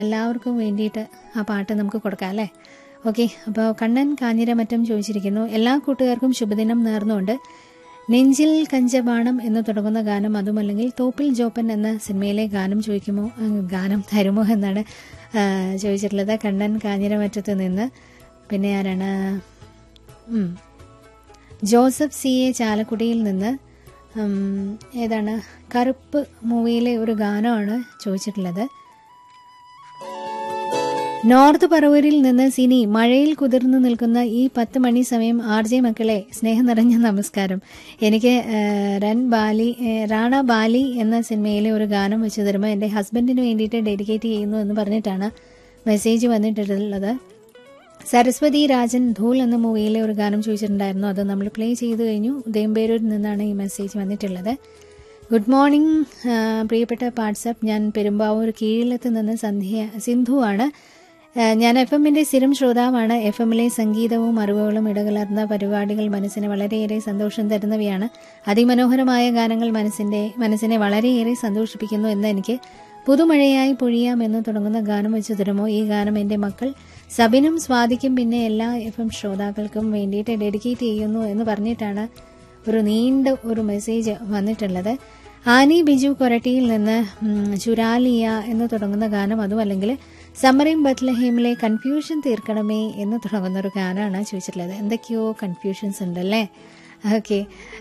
എല്ലാവർക്കും വേണ്ടിയിട്ട് ആ പാട്ട് നമുക്ക് കൊടുക്കാം അല്ലേ? ഓക്കെ, അപ്പോൾ കണ്ണൻ കാഞ്ഞിരമറ്റം ചോദിച്ചിരിക്കുന്നു, എല്ലാ കൂട്ടുകാർക്കും ശുഭദിനം നേർന്നുകൊണ്ട് നെഞ്ചിൽ കഞ്ചബാണം എന്ന് തുടങ്ങുന്ന ഗാനം, അതുമല്ലെങ്കിൽ തോപ്പിൽ ജോപ്പൻ എന്ന സിനിമയിലെ ഗാനം ചോദിക്കുമോ, ഗാനം തരുമോ എന്നാണ് ചോദിച്ചിട്ടുള്ളത് കണ്ണൻ കാഞ്ഞിരമറ്റത്ത് നിന്ന്. പിന്നെ ആരാണ്? ജോസഫ് സി എ ചാലക്കുടിയിൽ നിന്ന് ഏതാണ് കറുപ്പ് മൂവിയിലെ ഒരു ഗാനമാണ് ചോദിച്ചിട്ടുള്ളത്. നോർത്ത് പറവൂരിൽ നിന്ന് സിനി, മഴയിൽ കുതിർന്നു നിൽക്കുന്ന ഈ 10 മണി സമയം RJ മക്കളെ സ്നേഹം നിറഞ്ഞ നമസ്കാരം. എനിക്ക് റാണ ബാലി എന്ന സിനിമയിലെ ഒരു ഗാനം വെച്ച് തരുമ്പോൾ എൻ്റെ ഹസ്ബൻഡിന് വേണ്ടിയിട്ട് ഡെഡിക്കേറ്റ് ചെയ്യുന്നു എന്ന് പറഞ്ഞിട്ടാണ് മെസ്സേജ് വന്നിട്ടുള്ളത്. സരസ്വതി രാജൻ ധൂൽ എന്ന മൂവിയിലെ ഒരു ഗാനം ചോദിച്ചിട്ടുണ്ടായിരുന്നു, അത് നമ്മൾ പ്ലേ ചെയ്ത് കഴിഞ്ഞു. ഉദയംപേരൂരിൽ നിന്നാണ് ഈ മെസ്സേജ് വന്നിട്ടുള്ളത്. ഗുഡ് മോർണിംഗ് പ്രിയപ്പെട്ട വാട്സാപ്പ്, ഞാൻ പെരുമ്പാവൂർ കീഴിലത്ത് നിന്ന് സിന്ധു ആണ്. ഞാൻ FM-ന്റെ സ്ഥിരം ശ്രോതാവാണ്. FM-ലെ സംഗീതവും അറിവുകളും ഇടകലർന്ന പരിപാടികൾ മനസ്സിന് വളരെയേറെ സന്തോഷം തരുന്നവയാണ്. അതിമനോഹരമായ ഗാനങ്ങൾ മനസ്സിനെ വളരെയേറെ സന്തോഷിപ്പിക്കുന്നു എന്ന് എനിക്ക് പുതുമഴയായി പൊഴിയാം എന്ന് തുടങ്ങുന്ന ഗാനം വെച്ച് തരുമോ? ഈ ഗാനം എൻ്റെ മക്കൾ സബിനും സ്വാതിക്കും പിന്നെ എല്ലാ FM ശ്രോതാക്കൾക്കും വേണ്ടിയിട്ട് ഡെഡിക്കേറ്റ് ചെയ്യുന്നു എന്ന് പറഞ്ഞിട്ടാണ് ഒരു നീണ്ട ഒരു മെസ്സേജ് വന്നിട്ടുള്ളത്. ആനി ബിജു കൊരട്ടിയിൽ നിന്ന് ചുരാലിയ എന്ന് തുടങ്ങുന്ന ഗാനം, അതുമല്ലെങ്കിൽ സമ്മറിൻ ബത്ലഹേമിലെ കൺഫ്യൂഷൻ തീർക്കണമേ എന്ന് തുടങ്ങുന്ന ഒരു ഗാനമാണ് ചോദിച്ചിട്ടുള്ളത്. എന്തൊക്കെയോ കൺഫ്യൂഷൻസ് ഉണ്ടല്ലേ? ഓക്കെ,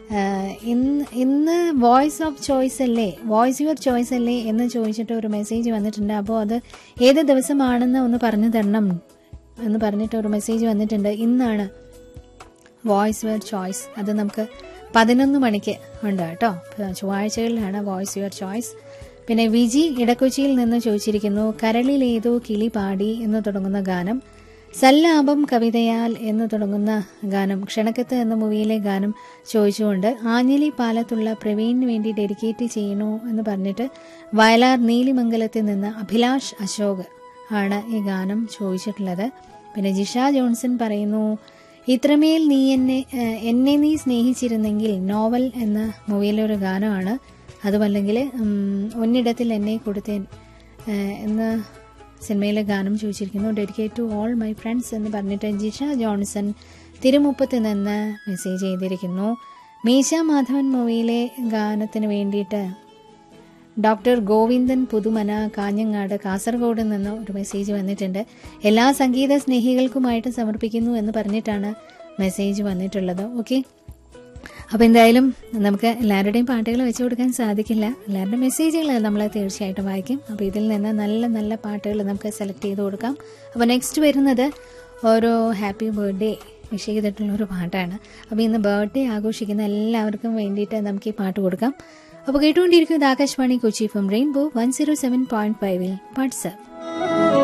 ഇന്ന് വോയിസ് യുവർ ചോയ്സ് അല്ലേ എന്ന് ചോദിച്ചിട്ട് ഒരു മെസ്സേജ് വന്നിട്ടുണ്ട്. അപ്പോൾ അത് ഏത് ദിവസമാണെന്ന് ഒന്ന് പറഞ്ഞു തരണം എന്ന് പറഞ്ഞിട്ട് ഒരു മെസ്സേജ് വന്നിട്ടുണ്ട്. ഇന്നാണ് വോയിസ് യുവർ ചോയ്സ്. അത് നമുക്ക് 11 മണിക്ക് ഉണ്ട് കേട്ടോ. ചൊവ്വാഴ്ചകളിലാണ് വോയിസ് യുവർ ചോയ്സ്. പിന്നെ വിജി ഇടക്കൊച്ചിയിൽ നിന്ന് ചോദിച്ചിരിക്കുന്നു, കരളിലേതോ കിളി പാടി എന്ന് തുടങ്ങുന്ന ഗാനം, സല്ലാപം കവിതയാൽ എന്ന് തുടങ്ങുന്ന ഗാനം, ക്ഷണക്കത്ത് എന്ന മൂവിയിലെ ഗാനം ചോദിച്ചുകൊണ്ട് ആഞ്ഞലി പാലത്തുള്ള പ്രവീണിന് വേണ്ടി ഡെഡിക്കേറ്റ് ചെയ്യണു എന്ന് പറഞ്ഞിട്ട് വയലാർ നീലിമംഗലത്തിൽ നിന്ന് അഭിലാഷ് അശോക് ആണ് ഈ ഗാനം ചോദിച്ചിട്ടുള്ളത്. പിന്നെ ജിഷ ജോൺസൺ പറയുന്നു, ഇത്രമേൽ എന്നെ നീ സ്നേഹിച്ചിരുന്നെങ്കിൽ നോവൽ എന്ന മൂവിയിലെ ഒരു ഗാനമാണ്, അതുമല്ലെങ്കിൽ ഒന്നിടത്തിൽ എന്നെ കൊടുത്തേൻ എന്ന സിനിമയിലെ ഗാനം ചോദിച്ചിരിക്കുന്നു. Dedicate to all my friends എന്ന് പറഞ്ഞിട്ട് ജിഷ ജോൺസൺ തിരുമുപ്പത്ത് നിന്ന് മെസ്സേജ് ചെയ്തിരിക്കുന്നു. മീശ മാധവൻ മൂവിയിലെ ഗാനത്തിന് വേണ്ടിയിട്ട് ഡോക്ടർ ഗോവിന്ദൻ പുതുമന കാഞ്ഞങ്ങാട് കാസർഗോഡ് നിന്ന് ഒരു മെസ്സേജ് വന്നിട്ടുണ്ട്. എല്ലാ സംഗീത സ്നേഹികൾക്കുമായിട്ട് സമർപ്പിക്കുന്നു എന്ന് പറഞ്ഞിട്ടാണ് മെസ്സേജ് വന്നിട്ടുള്ളത്. ഓക്കെ, അപ്പോൾ എന്തായാലും നമുക്ക് എല്ലാവരുടെയും പാട്ടുകൾ വെച്ചു കൊടുക്കാൻ സാധിക്കില്ല. എല്ലാവരുടെ മെസ്സേജുകൾ നമ്മൾ തീർച്ചയായിട്ടും വായിക്കും. അപ്പോൾ ഇതിൽ നിന്ന് നല്ല നല്ല പാട്ടുകൾ നമുക്ക് സെലക്ട് ചെയ്ത് കൊടുക്കാം. അപ്പോൾ നെക്സ്റ്റ് വരുന്നത് ഒരു ഹാപ്പി ബർത്ത്ഡേ വിഷ് ചെയ്തിട്ടുള്ളൊരു പാട്ടാണ്. അപ്പോൾ ഇന്ന് ബർത്ത്ഡേ ആഘോഷിക്കുന്ന എല്ലാവർക്കും വേണ്ടിയിട്ട് നമുക്ക് ഈ പാട്ട് കൊടുക്കാം. അപ്പോൾ കേട്ടുകൊണ്ടിരിക്കുന്നത് Akashvani Kochi FM rainbow 107.5 WhatsApp.